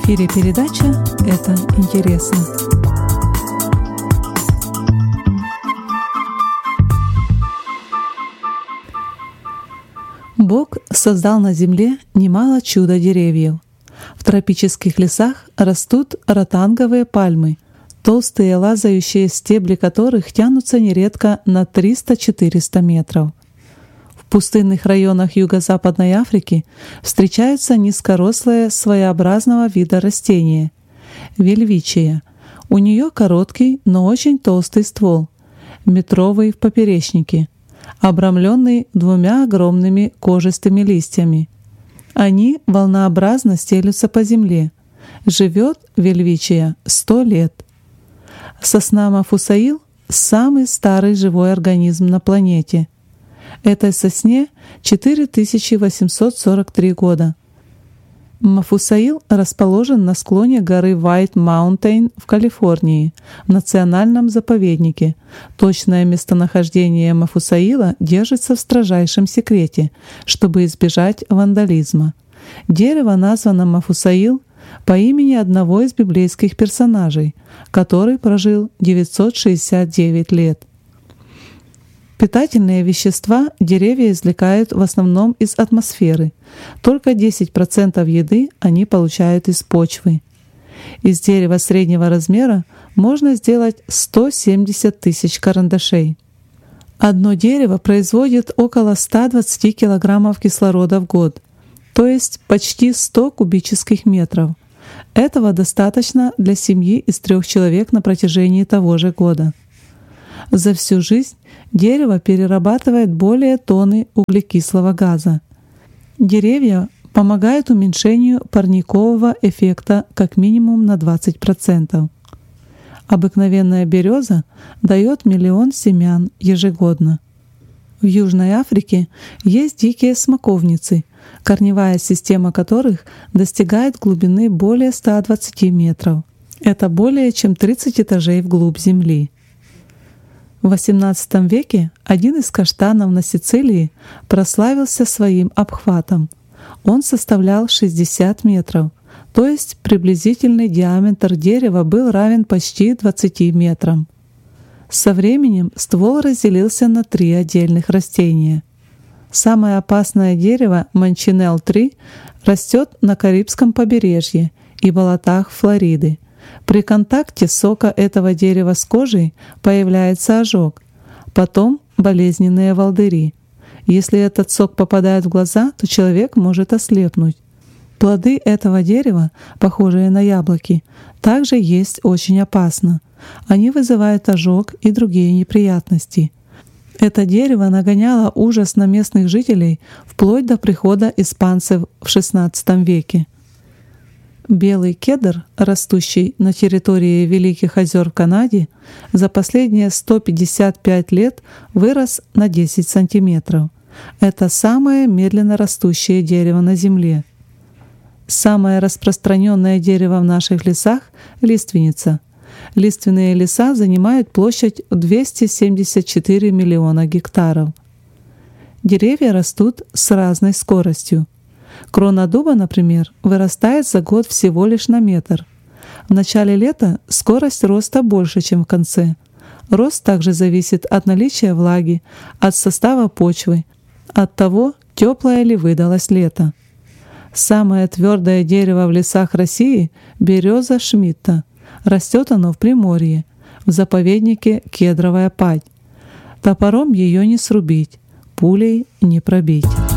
эфире передача «Это интересно». Бог создал на земле немало чудо-деревьев. В тропических лесах растут ротанговые пальмы, толстые лазающие стебли которых тянутся нередко на 300-400 метров. В пустынных районах Юго-Западной Африки встречаются низкорослые своеобразного вида растения — вельвичия. У нее короткий, но очень толстый ствол, метровый в поперечнике, обрамленный двумя огромными кожистыми листьями. Они волнообразно стелются по земле. Живет вельвичия 100 лет. Сосна Мафусаил — самый старый живой организм на планете. Этой сосне 4843 года. Мафусаил расположен на склоне горы White Mountain в Калифорнии, в национальном заповеднике. Точное местонахождение Мафусаила держится в строжайшем секрете, чтобы избежать вандализма. Дерево названо Мафусаил по имени одного из библейских персонажей, который прожил 969 лет. Питательные вещества деревья извлекают в основном из атмосферы. Только 10% еды они получают из почвы. Из дерева среднего размера можно сделать 170 тысяч карандашей. Одно дерево производит около 120 килограммов кислорода в год, то есть почти 100 кубических метров. Этого достаточно для семьи из 3 человек на протяжении того же года. За всю жизнь дерево перерабатывает более тонны углекислого газа. Деревья помогают уменьшению парникового эффекта как минимум на 20%. Обыкновенная береза дает 1 миллион семян ежегодно. В Южной Африке есть дикие смоковницы, корневая система которых достигает глубины более 120 метров. Это более чем 30 этажей вглубь земли. В XVIII веке один из каштанов на Сицилии прославился своим обхватом. Он составлял 60 метров, то есть приблизительный диаметр дерева был равен почти 20 метрам. Со временем ствол разделился на 3 отдельных растения. Самое опасное дерево Манчинелл-3 растет на Карибском побережье и болотах Флориды. При контакте сока этого дерева с кожей появляется ожог, потом болезненные волдыри. Если этот сок попадает в глаза, то человек может ослепнуть. Плоды этого дерева, похожие на яблоки, также есть очень опасно. Они вызывают ожог и другие неприятности. Это дерево нагоняло ужас на местных жителей вплоть до прихода испанцев в XVI веке. Белый кедр, растущий на территории Великих озер в Канаде, за последние 155 лет вырос на 10 сантиметров. Это самое медленно растущее дерево на Земле. Самое распространенное дерево в наших лесах — лиственница. Лиственные леса занимают площадь в 274 миллиона гектаров. Деревья растут с разной скоростью. Крона дуба, например, вырастает за год всего лишь на метр. В начале лета скорость роста больше, чем в конце. Рост также зависит от наличия влаги, от состава почвы, от того, теплое ли выдалось лето. Самое твердое дерево в лесах России — береза Шмидта. Растет оно в Приморье, в заповеднике Кедровая Падь. Топором ее не срубить, пулей не пробить.